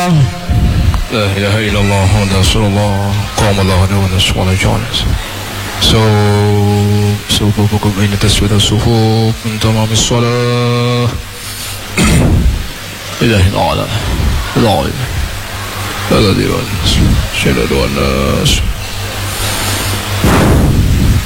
illallah. La ilaha illallah Muhammad Rasulullah. Qamallahu wa naswala jonas. صفوفكم بين تسوية الصفوف من تمام الصلاة. إله العالم لا إله إلا الله.